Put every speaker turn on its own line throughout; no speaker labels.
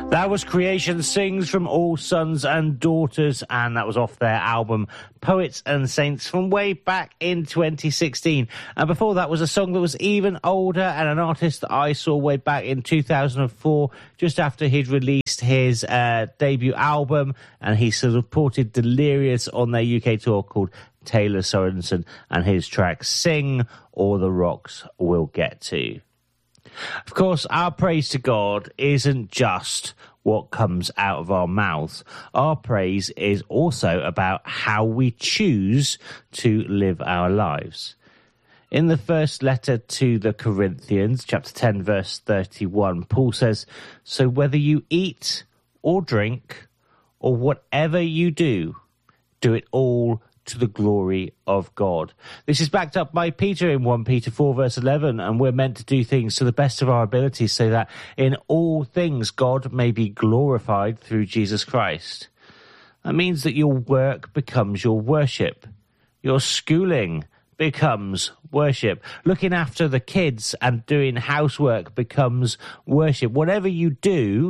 That was Creation Sings from All Sons and Daughters, and that was off their album Poets and Saints from way back in 2016. And before that was a song that was even older, and an artist that I saw way back in 2004, just after he'd released his debut album, and he supported Delirious on their UK tour, called Taylor Sorensen, and his track Sing or the Rocks Will Get To. Of course, our praise to God isn't just what comes out of our mouths. Our praise is also about how we choose to live our lives. In the first letter to the Corinthians, chapter 10, verse 31, Paul says, "So whether you eat or drink or whatever you do it all to the glory of God." This is backed up by Peter in 1 Peter 4 verse 11, and we're meant to do things to the best of our abilities so that in all things God may be glorified through Jesus Christ. That means that your work becomes your worship. Your schooling becomes worship. Looking after the kids and doing housework becomes worship. Whatever you do,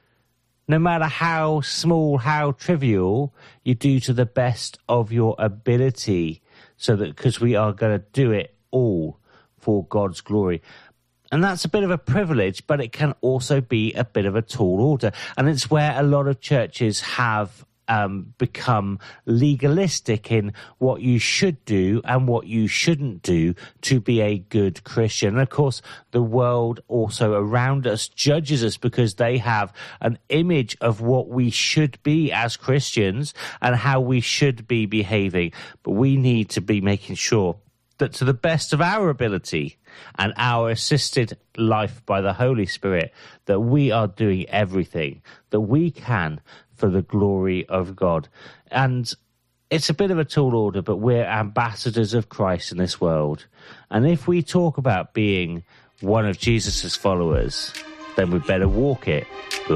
no matter how small, how trivial, you do to the best of your ability, so that because we are going to do it all for God's glory. And that's a bit of a privilege, but it can also be a bit of a tall order. And it's where a lot of churches have become legalistic in what you should do and what you shouldn't do to be a good Christian. And of course, the world also around us judges us because they have an image of what we should be as Christians and how we should be behaving. But we need to be making sure that to the best of our ability and our assisted life by the Holy Spirit, that we are doing everything that we can for the glory of God. And it's a bit of a tall order, but we're ambassadors of Christ in this world. And if we talk about being one of Jesus's followers, then we better walk it